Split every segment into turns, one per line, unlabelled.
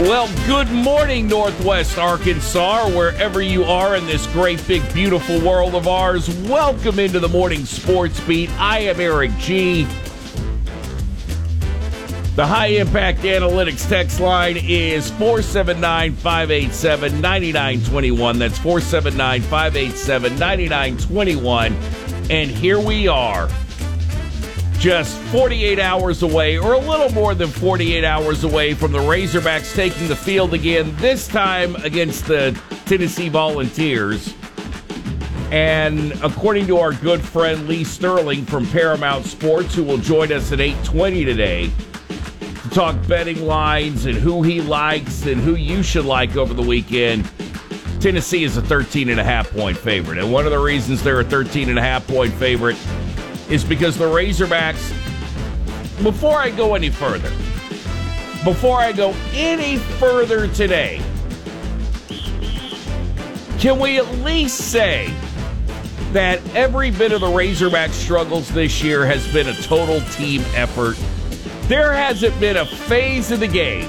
Well, good morning, Northwest Arkansas, wherever you are in this great, big, beautiful world of ours. Welcome into the Morning Sports Beat. I am Eric G. The High Impact Analytics text line is 479-587-9921. That's 479-587-9921. And here we are, just 48 hours away, or a little more than 48 hours away from the Razorbacks taking the field again, this time against the Tennessee Volunteers. And according to our good friend Lee Sterling from Paramount Sports, who will join us at 8:20 today to talk betting lines and who he likes and who you should like over the weekend, Tennessee is a 13.5-point favorite. And one of the reasons they're a 13.5-point favorite is because the Razorbacks, before I go any further today, can we at least say that every bit of the Razorback struggles this year has been a total team effort? There hasn't been a phase of the game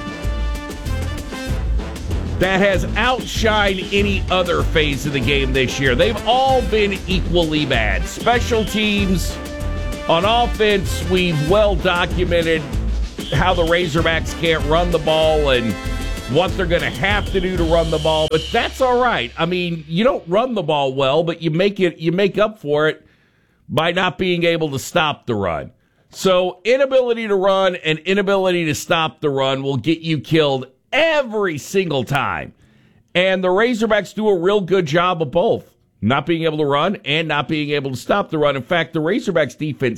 that has outshined any other phase of the game this year. They've all been equally bad. Special teams, on offense, we've well documented how the Razorbacks can't run the ball and what they're going to have to do to run the ball, but that's all right. I mean, you don't run the ball well, but you make up for it by not being able to stop the run. So inability to run and inability to stop the run will get you killed every single time. And the Razorbacks do a real good job of both, not being able to run and not being able to stop the run. In fact, the Razorbacks defense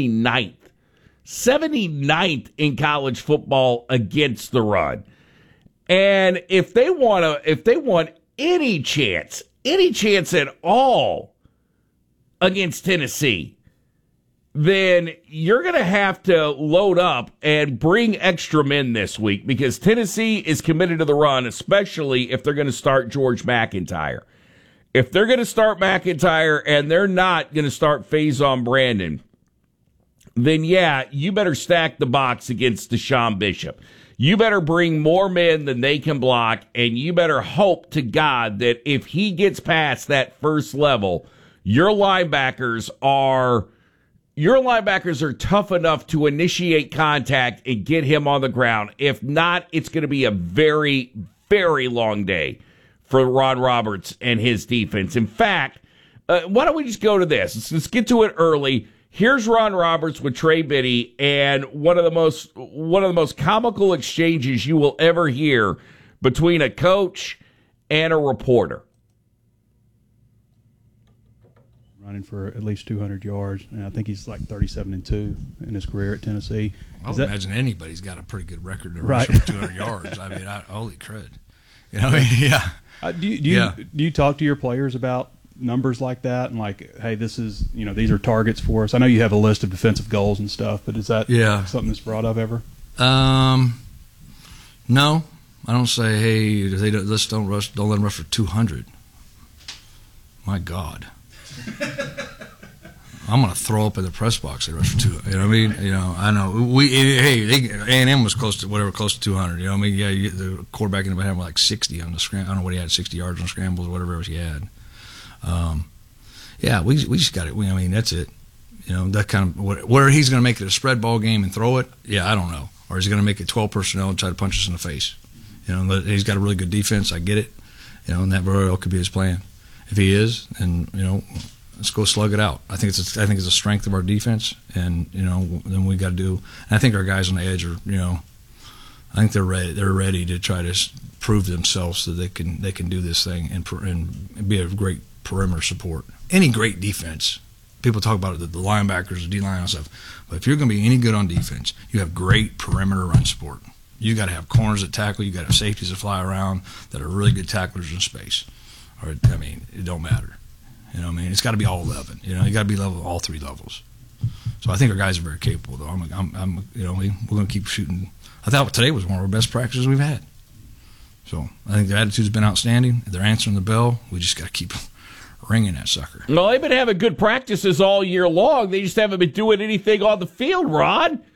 79th in college football against the run. And if they want any chance at all against Tennessee, then you're going to have to load up and bring extra men this week, because Tennessee is committed to the run, especially if they're going to start George McIntyre. If they're going to start McIntyre and they're not going to start Faison Brandon, then yeah, you better stack the box against Deshaun Bishop. You better bring more men than they can block, and you better hope to God that if he gets past that first level, your linebackers are tough enough to initiate contact and get him on the ground. If not, it's going to be a very, very long day for Ron Roberts and his defense. In fact, why don't we just go to this? Let's get to it early. Here's Ron Roberts with Trey Biddy, and one of the most comical exchanges you will ever hear between a coach and a reporter.
Running for at least 200 yards, and I think he's like 37-2 in his career at Tennessee.
I would imagine anybody's got a pretty good record of rushing for 200 yards. I mean, holy crud. You know, yeah.
Do you talk to your players about numbers like that and like, hey, this is, these are targets for us? I know you have a list of defensive goals and stuff, but is that something that's brought up ever?
No, I don't say, hey, don't let them rush for 200. My God. I'm going to throw up in the press box at rush for 200. You know what I mean? I know. A&M was close to 200. You know what I mean? Yeah, the quarterback in the had like 60 on the scramble. I don't know what he had, 60 yards on scrambles, whatever else he had. We just got it. I mean, that's it. That kind of where he's going to make it a spread ball game and throw it. Yeah, I don't know. Or is he going to make it 12 personnel and try to punch us in the face? He's got a really good defense. I get it. And that very well could be his plan. If he is, then let's go slug it out. I think it's a strength of our defense, and then we got to do. And I think our guys on the edge are, I think they're ready. They're ready to try to prove themselves so they can do this thing and be a great perimeter support. Any great defense, people talk about the linebackers, the D-line and stuff, but if you're going to be any good on defense, you have great perimeter run support. You got to have corners that tackle. You got to have safeties that fly around that are really good tacklers in space. Or it don't matter. It's got to be all 11. You got to be level all three levels. So I think our guys are very capable, though. We're going to keep shooting. I thought today was one of our best practices we've had. So I think their attitude's been outstanding. They're answering the bell. We just got to keep ringing that sucker.
Well, they've been having good practices all year long. They just haven't been doing anything on the field, Rod.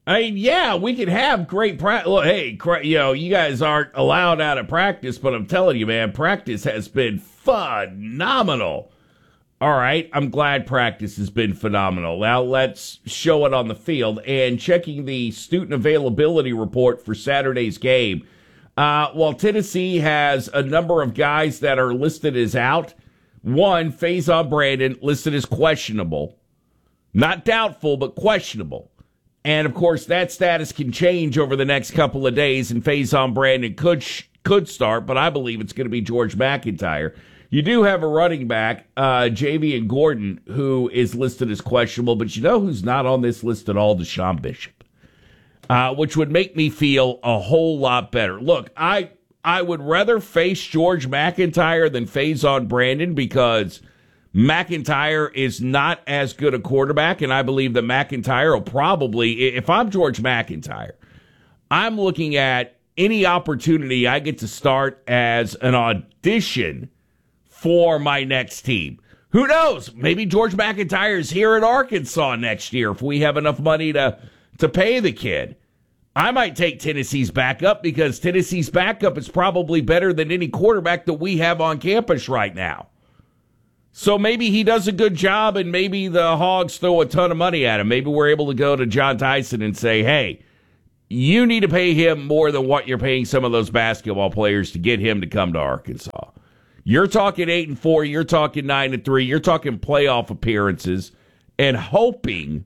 I mean, yeah, we could have great practice. Look, hey, you guys aren't allowed out of practice, but I'm telling you, man, practice has been phenomenal. All right, I'm glad practice has been phenomenal. Now let's show it on the field. And checking the student availability report for Saturday's game, while Tennessee has a number of guys that are listed as out, one, Faison Brandon, listed as questionable. Not doubtful, but questionable. And, of course, that status can change over the next couple of days, and Faison Brandon could start, but I believe it's going to be George McIntyre. You do have a running back, Javian Gordon, who is listed as questionable, but you know who's not on this list at all? Deshaun Bishop, which would make me feel a whole lot better. Look, I would rather face George McIntyre than Faison Brandon because McIntyre is not as good a quarterback, and I believe that McIntyre will probably, if I'm George McIntyre, I'm looking at any opportunity I get to start as an audition for my next team. Who knows? Maybe George McIntyre is here at Arkansas next year if we have enough money to pay the kid. I might take Tennessee's backup because Tennessee's backup is probably better than any quarterback that we have on campus right now. So maybe he does a good job and maybe the Hogs throw a ton of money at him. Maybe we're able to go to John Tyson and say, hey, you need to pay him more than what you're paying some of those basketball players to get him to come to Arkansas. You're talking 8-4, you're talking 9-3, you're talking playoff appearances, and hoping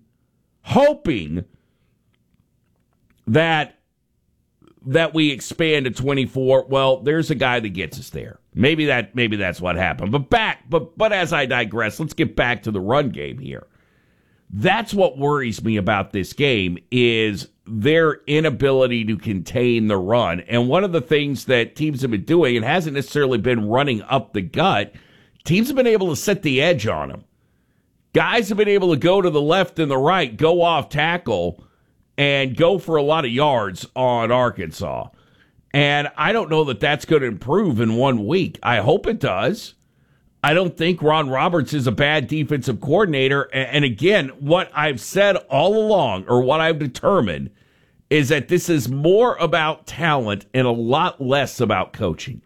that we expand to 24. Well, there's a guy that gets us there. Maybe that's what happened. But as I digress, let's get back to the run game here. That's what worries me about this game is their inability to contain the run. And one of the things that teams have been doing, it hasn't necessarily been running up the gut, teams have been able to set the edge on them. Guys have been able to go to the left and the right, go off tackle, and go for a lot of yards on Arkansas. And I don't know that that's going to improve in 1 week. I hope it does. I don't think Ron Roberts is a bad defensive coordinator. And again, what I've said all along, or what I've determined, is that this is more about talent and a lot less about coaching.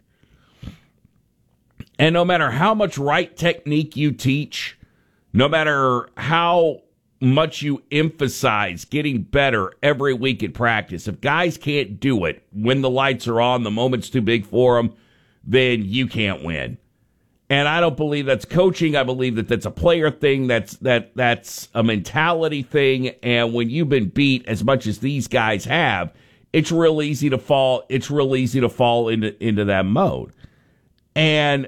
And no matter how much right technique you teach, no matter how much you emphasize getting better every week at practice, if guys can't do it when the lights are on, the moment's too big for them, then you can't win. And I don't believe that's coaching. I believe that that's a player thing. That's a mentality thing. And when you've been beat as much as these guys have, it's real easy to fall. It's real easy to fall into that mode. And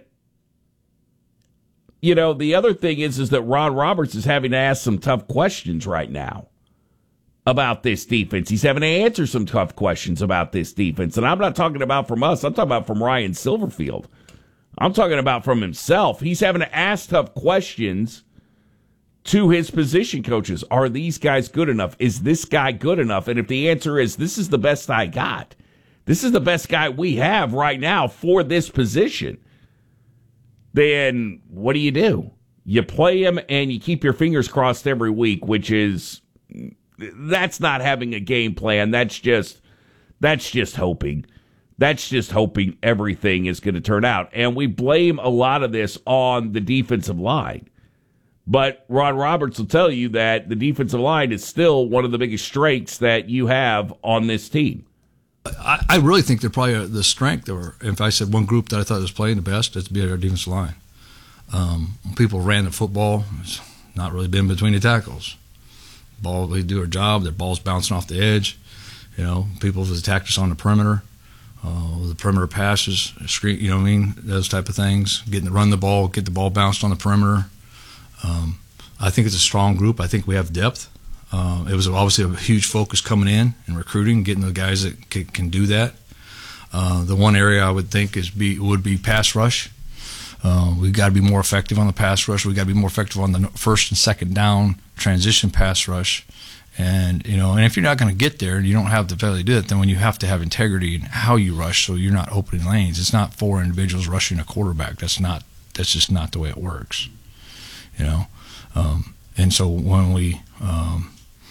you know, the other thing is that Ron Roberts is having to ask some tough questions right now about this defense. He's having to answer some tough questions about this defense. And I'm not talking about from us. I'm talking about from Ryan Silverfield. I'm talking about from himself. He's having to ask tough questions to his position coaches. Are these guys good enough? Is this guy good enough? And if the answer is, this is the best I got, this is the best guy we have right now for this position, then what do? You play him and you keep your fingers crossed every week, which is, that's not having a game plan. That's just hoping. That's just hoping everything is going to turn out. And we blame a lot of this on the defensive line. But Ron Roberts will tell you that the defensive line is still one of the biggest strengths that you have on this team.
I really think they're probably the strength, or if I said one group that I thought was playing the best, it's be our defensive line. When people ran the football, it's not really been between the tackles. Ball, they do their job, their ball's bouncing off the edge. You know, people have attacked us on the perimeter. The perimeter passes, screen, you know what I mean, those type of things. Getting to run the ball, get the ball bounced on the perimeter. I think it's a strong group. I think we have depth. It was obviously a huge focus coming in and recruiting, getting the guys that can do that. The one area I would think would be pass rush. We've got to be more effective on the pass rush. We've got to be more effective on the first and second down transition pass rush. And if you're not going to get there, you don't have the ability to do it, then when you have to have integrity in how you rush, so you're not opening lanes. It's not four individuals rushing a quarterback. That's just not the way it works. And so when we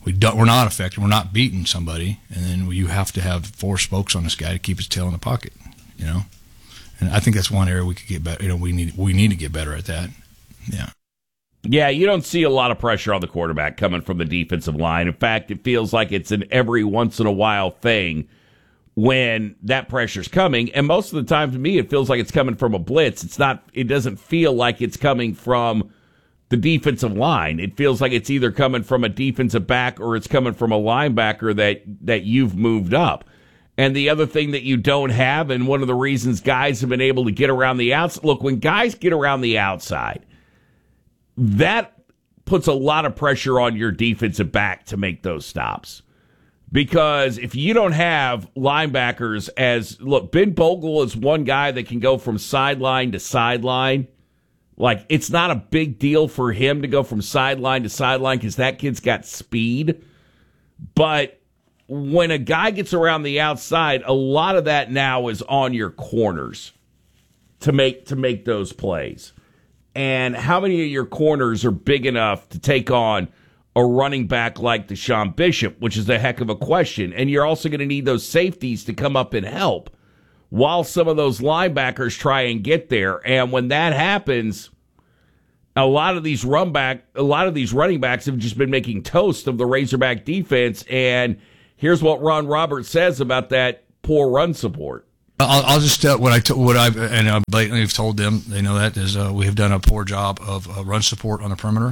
we're not effective. We're not beating somebody, and then you have to have 4 spokes on this guy to keep his tail in the pocket. And I think that's one area we could get better. We need to get better at that. Yeah.
Yeah, you don't see a lot of pressure on the quarterback coming from the defensive line. In fact, it feels like it's an every once in a while thing when that pressure's coming. And most of the time, to me, it feels like it's coming from a blitz. It doesn't feel like it's coming from the defensive line. It feels like it's either coming from a defensive back or it's coming from a linebacker that you've moved up. And the other thing that you don't have, and one of the reasons guys have been able to get around the outside, look, when guys get around the outside, that puts a lot of pressure on your defensive back to make those stops. Because if you don't have linebackers Ben Bogle is one guy that can go from sideline to sideline. Like, it's not a big deal for him to go from sideline to sideline because that kid's got speed. But when a guy gets around the outside, a lot of that now is on your corners to make those plays. And how many of your corners are big enough to take on a running back like Deshaun Bishop, which is a heck of a question. And you're also going to need those safeties to come up and help while some of those linebackers try and get there. And when that happens, a lot of these running backs have just been making toast of the Razorback defense. And here's what Ron Roberts says about that poor run support.
I'll just what I blatantly have told them. They know that is we have done a poor job of run support on the perimeter.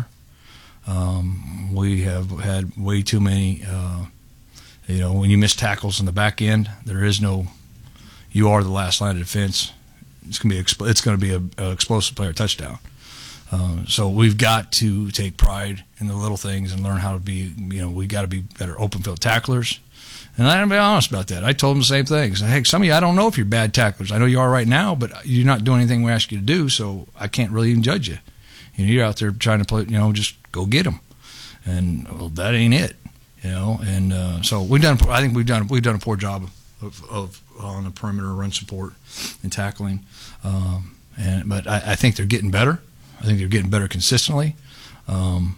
We have had way too many. When you miss tackles on the back end, there is no. You are the last line of defense. It's going to be an explosive player touchdown. So we've got to take pride in the little things and learn how to be. We got to be better open field tacklers. And I'm be honest about that. I told them the same thing. Hey, some of you, I don't know if you're bad tacklers. I know you are right now, but you're not doing anything we ask you to do, so I can't really even judge you. You're out there trying to play. Just go get them, and that ain't it. And so we've done. I think we've done a poor job of on the perimeter run support and tackling. But I think they're getting better. I think they're getting better consistently. And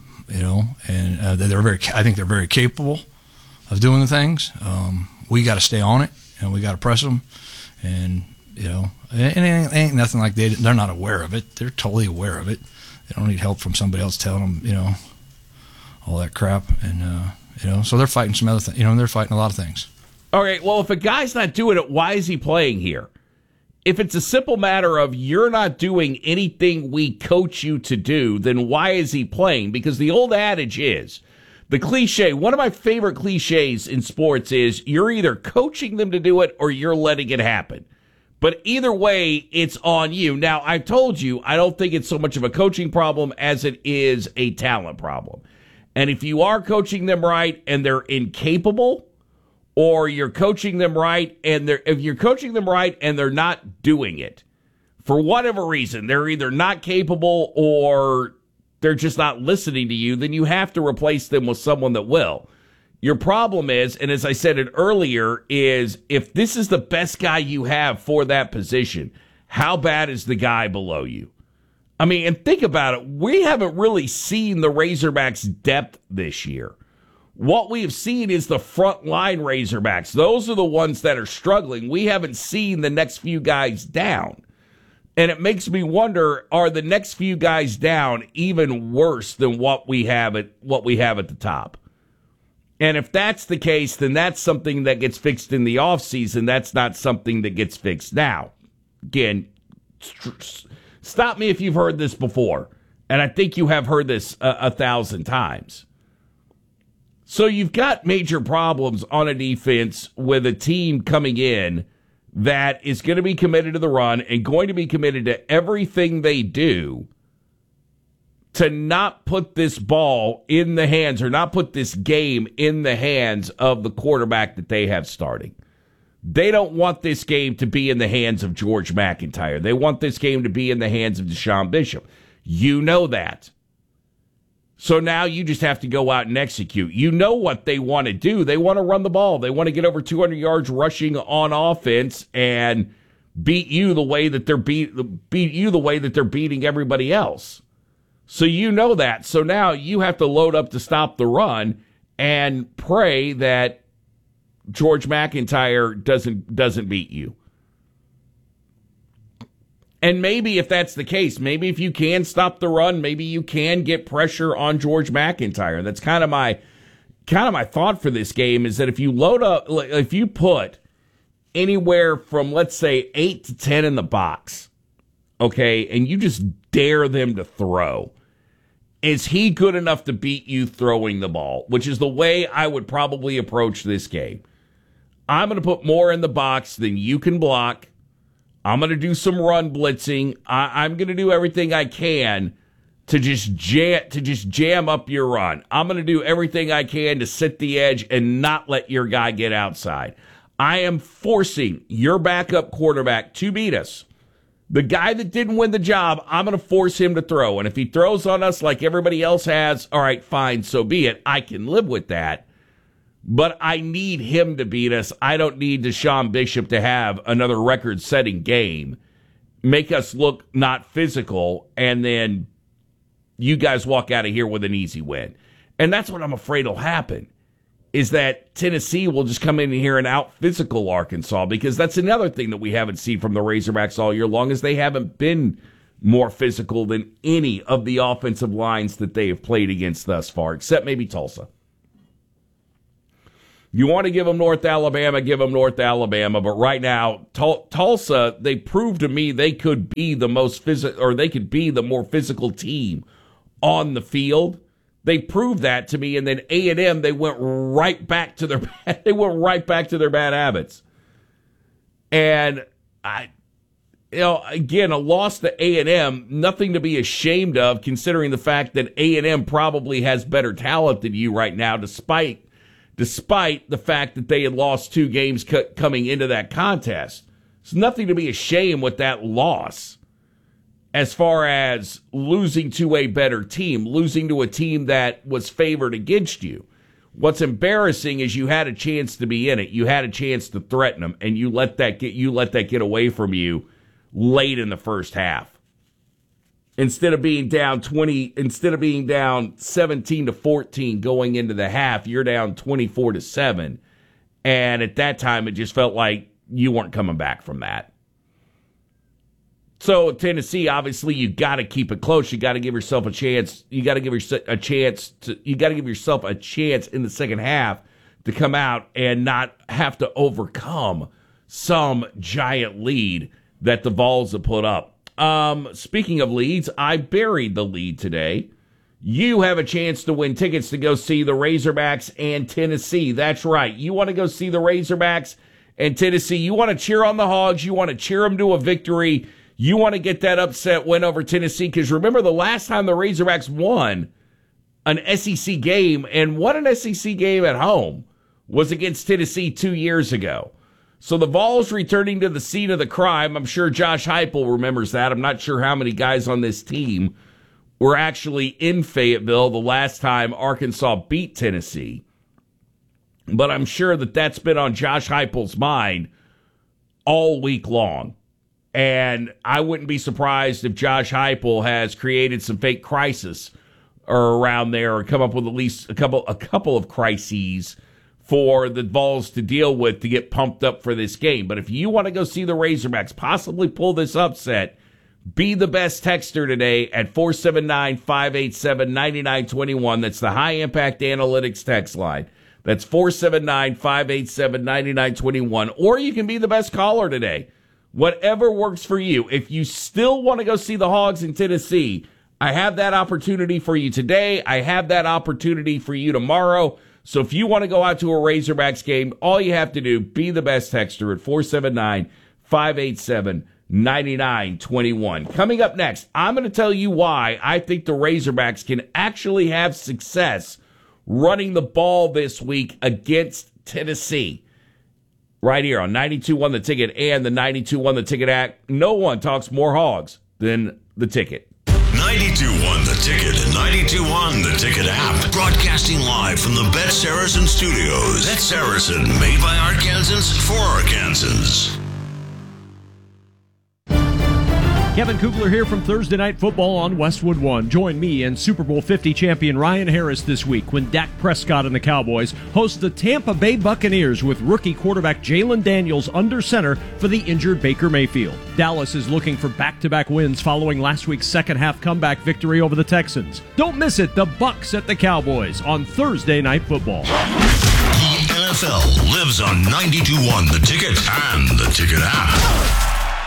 I think they're very capable of doing the things. We got to stay on it, and we got to press them. And it ain't nothing like they're not aware of it. They're totally aware of it. They don't need help from somebody else telling them, all that crap. And so they're fighting some other things. They're fighting a lot of things.
All right. Well, if a guy's not doing it, why is he playing here? If it's a simple matter of you're not doing anything we coach you to do, then why is he playing? Because the old adage is, the cliche, one of my favorite cliches in sports is you're either coaching them to do it or you're letting it happen. But either way, it's on you. Now, I've told you, I don't think it's so much of a coaching problem as it is a talent problem. And if you are coaching them right and they're incapable, or you're coaching them right and if you're coaching them right and they're not doing it, for whatever reason, they're either not capable or they're just not listening to you, then you have to replace them with someone that will. Your problem is, and as I said it earlier, is if this is the best guy you have for that position, how bad is the guy below you? I mean, and think about it. We haven't really seen the Razorbacks' depth this year. What we have seen is the front line Razorbacks. Those are the ones that are struggling. We haven't seen the next few guys down. And it makes me wonder, are the next few guys down even worse than what we have at the top? And if that's the case, then that's something that gets fixed in the offseason. That's not something that gets fixed now. Again, stop me if you've heard this before. And I think you have heard this 1,000 times. So you've got major problems on a defense with a team coming in that is going to be committed to the run and going to be committed to everything they do to not put this ball in the hands or not put this game in the hands of the quarterback that they have starting. They don't want this game to be in the hands of George McIntyre. They want this game to be in the hands of Deshaun Bishop. You know that. So now you just have to go out and execute. You know what they want to do. They want to run the ball. They want to get over 200 yards rushing on offense and beat you the way that they're beating everybody else. So you know that. So now you have to load up to stop the run, and pray that George McIntyre doesn't beat you. And maybe if that's the case, maybe if you can stop the run, maybe you can get pressure on George McIntyre. That's kind of my thought for this game, is that if you put anywhere from, let's say, 8 to 10 in the box, okay, and you just dare them to throw, is he good enough to beat you throwing the ball? Which is the way I would probably approach this game. I'm going to put more in the box than you can block. I'm going to do some run blitzing. I'm going to do everything I can to just jam up your run. I'm going to do everything I can to sit the edge and not let your guy get outside. I am forcing your backup quarterback to beat us. The guy that didn't win the job, I'm going to force him to throw. And if he throws on us like everybody else has, all right, fine, so be it. I can live with that. But I need him to beat us. I don't need Deshaun Bishop to have another record-setting game, make us look not physical, and then you guys walk out of here with an easy win. And that's what I'm afraid will happen, is that Tennessee will just come in here and out-physical Arkansas, because that's another thing that we haven't seen from the Razorbacks all year long, is they haven't been more physical than any of the offensive lines that they have played against thus far, except maybe Tulsa. You want to give them North Alabama, give them North Alabama. But right now, Tulsa, they proved to me they could be the most physical, or they could be the more physical team on the field. They proved that to me, and then A&M, they went right back to their bad habits. And again, a loss to A&M, nothing to be ashamed of, considering the fact that A&M probably has better talent than you right now, despite the fact that they had lost 2 games coming into that contest. There's nothing to be ashamed with that loss as far as losing to a better team, losing to a team that was favored against you. What's embarrassing is you had a chance to be in it. You had a chance to threaten them, and you let that get away from you late in the first half. Instead of being down 17-14 going into the half, you're down 24-7. And at that time, it just felt like you weren't coming back from that. So Tennessee, obviously, you got to keep it close. You got to give yourself a chance. You got to give yourself a chance in the second half to come out and not have to overcome some giant lead that the Vols have put up. Speaking of leads, I buried the lead today. You have a chance to win tickets to go see the Razorbacks and Tennessee. That's right. You want to go see the Razorbacks and Tennessee. You want to cheer on the Hogs. You want to cheer them to a victory. You want to get that upset win over Tennessee, because remember the last time the Razorbacks won an SEC game, and won an SEC game at home, was against Tennessee 2 years ago. So the Vols returning to the scene of the crime. I'm sure Josh Heupel remembers that. I'm not sure how many guys on this team were actually in Fayetteville the last time Arkansas beat Tennessee. But I'm sure that that's been on Josh Heupel's mind all week long. And I wouldn't be surprised if Josh Heupel has created some fake crisis around there, or come up with at least a couple of crises for the Vols to deal with to get pumped up for this game. But if you want to go see the Razorbacks possibly pull this upset, be the best texter today at 479-587-9921. That's the High Impact Analytics text line. That's 479-587-9921. Or you can be the best caller today. Whatever works for you. If you still want to go see the Hogs in Tennessee, I have that opportunity for you today. I have that opportunity for you tomorrow. So if you want to go out to a Razorbacks game, all you have to do, be the best texter at 479-587-9921. Coming up next, I'm going to tell you why I think the Razorbacks can actually have success running the ball this week against Tennessee. Right here on 92.1 The Ticket and the 92.1 The Ticket app. No one talks more Hogs than The Ticket.
92.1 The Ticket and 92.1 The Ticket app. Broadcasting live from the Bet Saracen Studios. Bet Saracen, made by Arkansans for Arkansans.
Kevin Kugler here from Thursday Night Football on Westwood One. Join me and Super Bowl 50 champion Ryan Harris this week when Dak Prescott and the Cowboys host the Tampa Bay Buccaneers with rookie quarterback Jalen Daniels under center for the injured Baker Mayfield. Dallas is looking for back-to-back wins following last week's second-half comeback victory over the Texans. Don't miss it, the Bucs at the Cowboys on Thursday Night Football.
The NFL lives on 92.1 The Ticket and The Ticket app.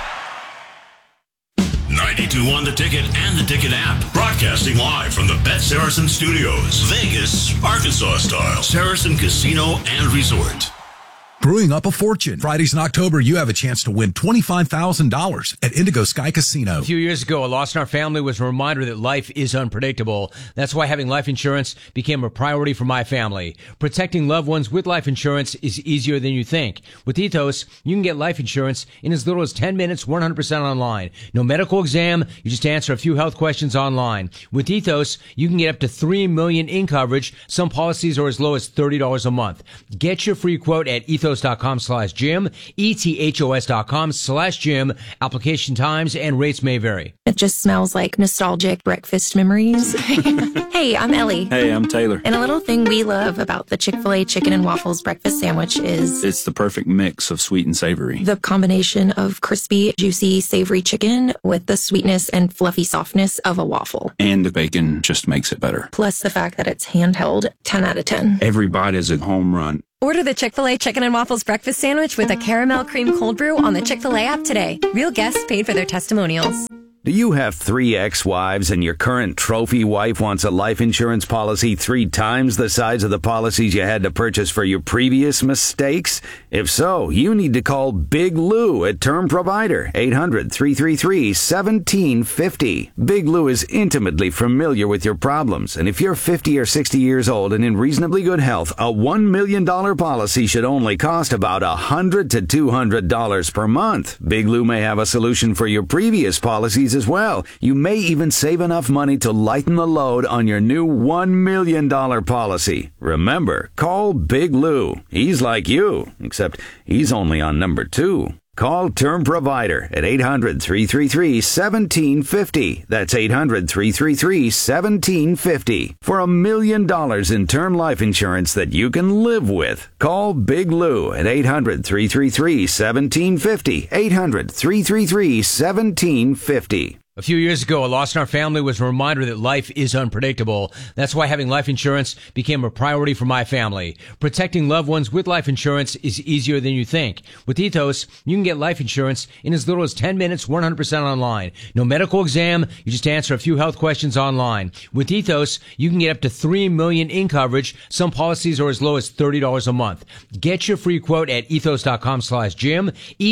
92.1 The Ticket and The Ticket app. Broadcasting live from the Bet Saracen Studios. Vegas, Arkansas style. Saracen Casino and Resort.
Brewing up a fortune. Fridays in October, you have a chance to win $25,000 at Indigo Sky Casino.
A few years ago, a loss in our family was a reminder that life is unpredictable. That's why having life insurance became a priority for my family. Protecting loved ones with life insurance is easier than you think. With Ethos, you can get life insurance in as little as 10 minutes, 100% online. No medical exam, you just answer a few health questions online. With Ethos, you can get up to $3 million in coverage. Some policies are as low as $30 a month. Get your free quote at ethos.com/Jim, ethos.com/Jim. Application times and rates may vary.
It just smells like nostalgic breakfast memories. Hey, I'm Ellie.
Hey, I'm Taylor.
And a little thing we love about the Chick-fil-A chicken and waffles breakfast sandwich is
it's the perfect mix of sweet and savory.
The combination of crispy, juicy, savory chicken with the sweetness and fluffy softness of a waffle.
And the bacon just makes it better.
Plus the fact that it's handheld, 10 out of 10.
Every bite is a home run.
Order the Chick-fil-A Chicken and Waffles Breakfast Sandwich with a caramel cream cold brew on the Chick-fil-A app today. Real guests paid for their testimonials.
Do you have 3 ex-wives and your current trophy wife wants a life insurance policy 3 times the size of the policies you had to purchase for your previous mistakes? If so, you need to call Big Lou at Term Provider, 800-333-1750. Big Lou is intimately familiar with your problems, and if you're 50 or 60 years old and in reasonably good health, a $1 million policy should only cost about $100 to $200 per month. Big Lou may have a solution for your previous policies as well. You may even save enough money to lighten the load on your new $1 million policy. Remember, call Big Lou. He's like you, except he's only on number 2. Call Term Provider at 800-333-1750. That's 800-333-1750 for $1 million in term life insurance that you can live with. Call Big Lou at 800-333-1750. 800-333-1750.
A few years ago, a loss in our family was a reminder that life is unpredictable. That's why having life insurance became a priority for my family. Protecting loved ones with life insurance is easier than you think. With Ethos, you can get life insurance in as little as 10 minutes, 100% online. No medical exam, you just answer a few health questions online. With Ethos, you can get up to $3 million in coverage. Some policies are as low as $30 a month. Get your free quote at ethos.com/Jim,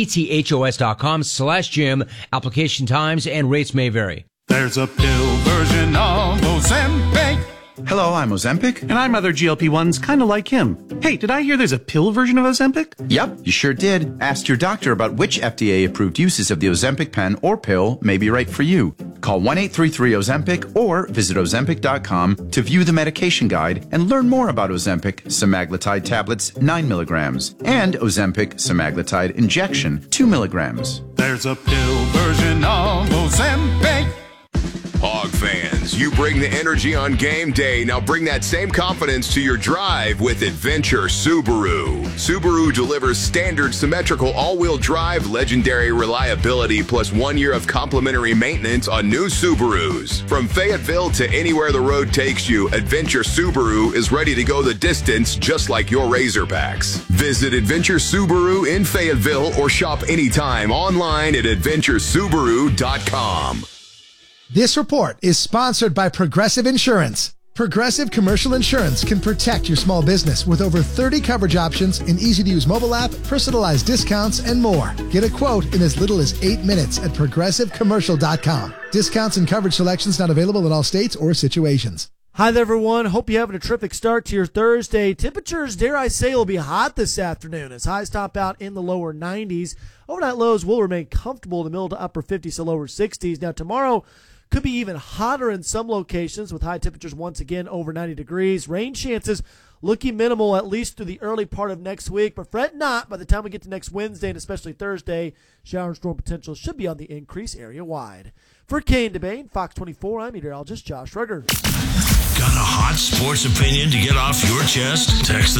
ethos.com/Jim. Application times and rates may vary.
There's a pill version of Ozempic.
Hello, I'm Ozempic.
And I'm other GLP-1s kind of like him. Hey, did I hear there's a pill version of Ozempic?
Yep, you sure did. Ask your doctor about which FDA-approved uses of the Ozempic pen or pill may be right for you. Call 1-833-OZEMPIC or visit Ozempic.com to view the medication guide and learn more about Ozempic semaglutide tablets 9 milligrams and Ozempic semaglutide injection 2 milligrams.
There's a pill version of Ozempic.
Hog fans, you bring the energy on game day. Now bring that same confidence to your drive with Adventure Subaru. Subaru delivers standard symmetrical all-wheel drive, legendary reliability, plus 1 year of complimentary maintenance on new Subarus. From Fayetteville to anywhere the road takes you, Adventure Subaru is ready to go the distance just like your Razorbacks. Visit Adventure Subaru in Fayetteville or shop anytime online at adventuresubaru.com.
This report is sponsored by Progressive Insurance. Progressive Commercial Insurance can protect your small business with over 30 coverage options, an easy-to-use mobile app, personalized discounts, and more. Get a quote in as little as 8 minutes at progressivecommercial.com. Discounts and coverage selections not available in all states or situations.
Hi there, everyone. Hope you're having a terrific start to your Thursday. Temperatures, dare I say, will be hot this afternoon as highs top out in the lower 90s. Overnight lows will remain comfortable in the middle to upper 50s to lower 60s. Now, tomorrow could be even hotter in some locations with high temperatures once again over 90 degrees. Rain chances looking minimal at least through the early part of next week. But fret not, by the time we get to next Wednesday and especially Thursday, shower and storm potential should be on the increase area-wide. For Kane DeBane, Fox 24, I'm meteorologist Josh Ruger.
Got a hot sports opinion to get off your chest? Text the